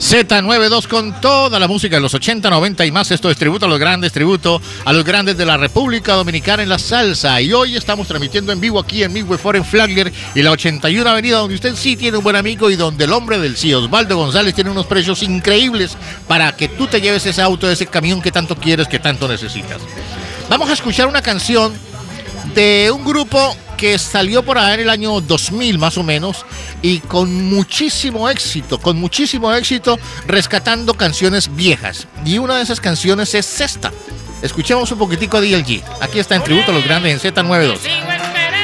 Z92 con toda la música de los 80, 90 y más. Esto es tributo a los grandes de la República Dominicana en la salsa. Y hoy estamos transmitiendo en vivo aquí en Midway Foreign Flagler y la 81 Avenida, donde usted sí tiene un buen amigo y donde el hombre del sí, Osvaldo González, tiene unos precios increíbles para que tú te lleves ese auto, ese camión que tanto quieres, que tanto necesitas. Vamos a escuchar una canción de un grupo que salió por ahí en el año 2000 más o menos y con muchísimo éxito, rescatando canciones viejas. Y una de esas canciones es esta. Escuchemos un poquitico a DLG. Aquí está en tributo a los grandes en Z92.